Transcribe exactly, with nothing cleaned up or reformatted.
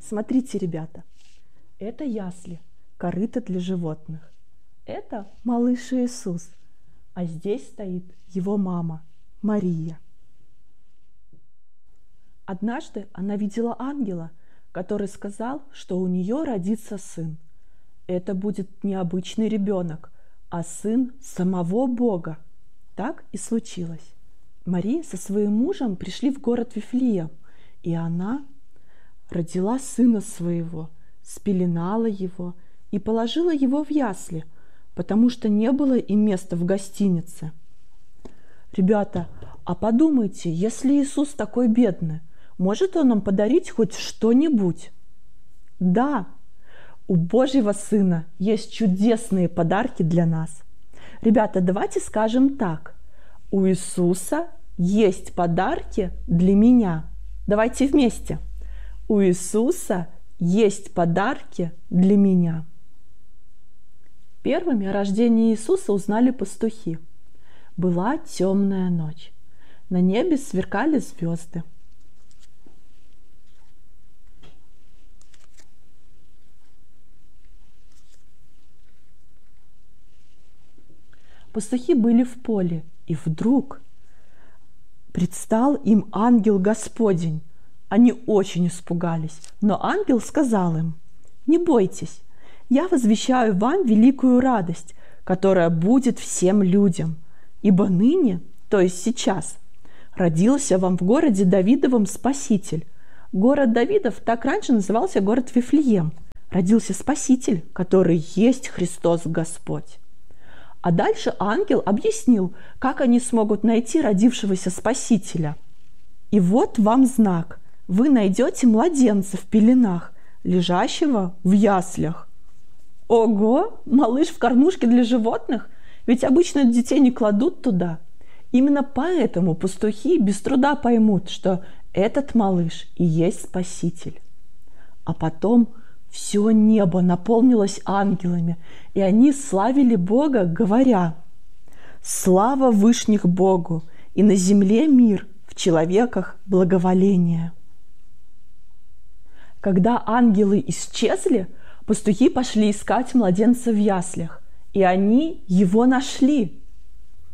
Смотрите, ребята, это ясли, корыто для животных. Это малыш Иисус, а здесь стоит его мама Мария. Однажды она видела ангела, который сказал, что у нее родится сын. Это будет не обычный ребенок, а сын самого Бога. Так и случилось. Мария со своим мужем пришли в город Вифлеем, и она родила сына своего, спеленала его и положила его в ясли, потому что не было им места в гостинице. Ребята, а подумайте, если Иисус такой бедный, может Он нам подарить хоть что-нибудь? Да, у Божьего Сына есть чудесные подарки для нас. Ребята, давайте скажем так. У Иисуса есть подарки для меня. Давайте вместе. У Иисуса есть подарки для меня. Первыми о рождении Иисуса узнали пастухи. Была темная ночь. На небе сверкали звезды. Пастухи были в поле, и вдруг предстал им ангел Господень. Они очень испугались, но ангел сказал им: «Не бойтесь, я возвещаю вам великую радость, которая будет всем людям, ибо ныне, то есть сейчас, родился вам в городе Давидовом Спаситель». Город Давидов так раньше назывался город Вифлеем. Родился Спаситель, который есть Христос Господь. А дальше ангел объяснил, как они смогут найти родившегося Спасителя. «И вот вам знак. Вы найдете младенца в пеленах, лежащего в яслях». Ого! Малыш в кормушке для животных? Ведь обычно детей не кладут туда. Именно поэтому пастухи без труда поймут, что этот малыш и есть Спаситель. А потом все небо наполнилось ангелами, и они славили Бога, говоря: «Слава вышних Богу, и на земле мир, в человеках благоволение». Когда ангелы исчезли, пастухи пошли искать младенца в яслях, и они его нашли.